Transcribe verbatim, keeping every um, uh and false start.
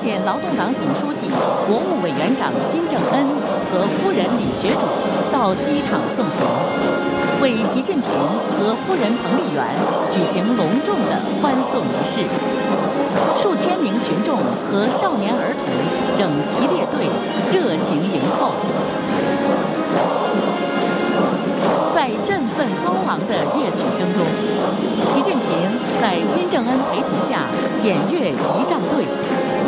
前劳动党总书记、国务委员长金正恩和夫人李学主到机场送行，为习近平和夫人彭丽媛举行隆重的欢送仪式。数千名群众和少年儿童整齐列队，热情迎候。在振奋高昂的乐曲声中，习近平在金正恩陪同下检阅仪仗队。